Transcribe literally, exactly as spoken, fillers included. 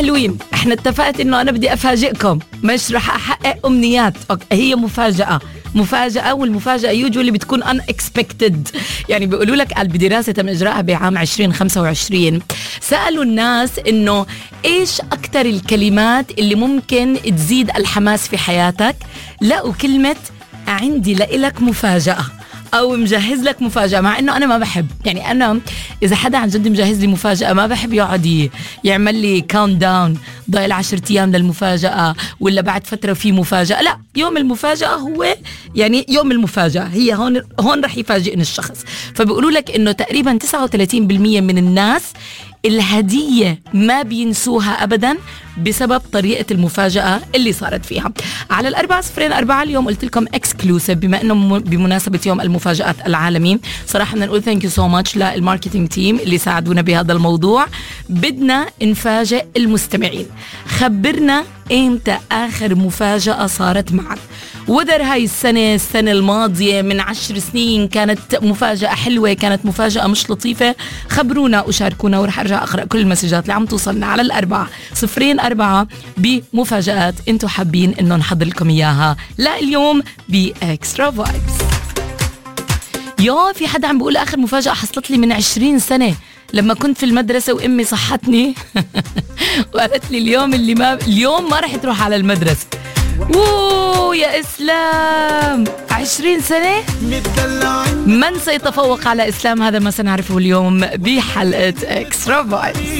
حلوين، احنا اتفقت انه انا بدي افاجئكم، مش رح احقق امنيات. هي مفاجأة مفاجأة، والمفاجأة يوجولي بتكون unexpected. يعني بيقولوا لك قال بدراسة تم إجراءها بعام عشرين خمسة وعشرين سألوا الناس إنه إيش أكتر الكلمات اللي ممكن تزيد الحماس في حياتك، لقوا كلمة عندي لإلك مفاجأة أو مجهز لك مفاجأة. مع إنه أنا ما بحب، يعني أنا إذا حدا عن جد مجهز لي مفاجأة ما بحب يقعد يعمل لي كاونت داون ضايل عشرة أيام للمفاجأة ولا بعد فترة في مفاجأة. لا، يوم المفاجأة هو يعني يوم المفاجأة، هي هون هون رح يفاجئني الشخص. فبيقولوا لك إنه تقريبا تسعة وثلاثين بالمية من الناس الهدية ما بينسوها أبدا بسبب طريقة المفاجأة اللي صارت فيها. على الأربعة صفرين أربعة اليوم قلت لكم اكسكلوسيف بما أنه بمناسبة يوم المفاجآت العالمي. صراحة بدنا نقول ثانك يو سو ماتش للماركتينج تيم اللي ساعدونا بهذا الموضوع. بدنا نفاجئ المستمعين، خبرنا إمتى آخر مفاجأة صارت معك، وذر هاي السنة السنة الماضية من عشر سنين كانت مفاجأة حلوة، كانت مفاجأة مش لطيفة. خبرونا وشاركونا ورح أرجع أقرأ كل المسجات اللي عم توصلنا على الأربعة صفرين أربعة بمفاجآت انتو حابين إنه نحضر لكم إياها لا اليوم بإكسترا فايبس. يا في حدا عم بيقول آخر مفاجأة حصلت لي من عشرين سنة لما كنت في المدرسة وأمي صحتني وقالت لي اليوم اللي ما اليوم ما رح تروح على المدرسة. اوه يا إسلام، عشرين سنة. من سيتفوق على إسلام؟ هذا ما سنعرفه اليوم بحلقة إكسترا فايبس.